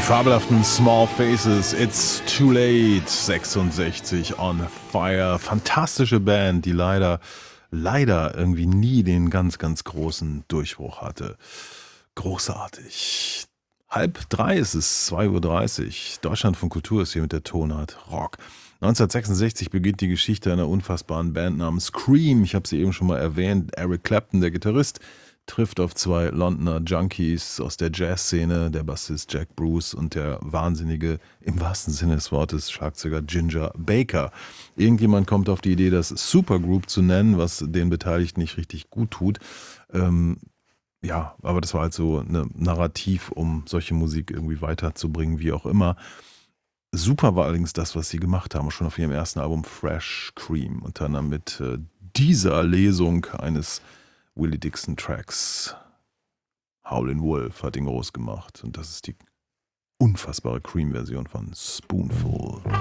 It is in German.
fabelhaften Small Faces, It's Too Late, 66 on Fire. Fantastische Band, die leider irgendwie nie den ganz, ganz großen Durchbruch hatte. Großartig. 2:30 ist es, 2:30 Uhr. Deutschlandfunk Kultur ist hier mit der Tonart Rock. 1966 beginnt die Geschichte einer unfassbaren Band namens Cream. Ich habe sie eben schon mal erwähnt. Eric Clapton, der Gitarrist, trifft auf zwei Londoner Junkies aus der Jazzszene, der Bassist Jack Bruce und der wahnsinnige, im wahrsten Sinne des Wortes, Schlagzeuger Ginger Baker. Irgendjemand kommt auf die Idee, das Supergroup zu nennen, was den Beteiligten nicht richtig gut tut. Ja, aber das war halt so ein Narrativ, um solche Musik irgendwie weiterzubringen, wie auch immer. Super war allerdings das, was sie gemacht haben, schon auf ihrem ersten Album Fresh Cream, unter anderem mit dieser Lesung eines Willie Dixon Tracks. Howlin' Wolf hat ihn groß gemacht und das ist die unfassbare Cream-Version von Spoonful.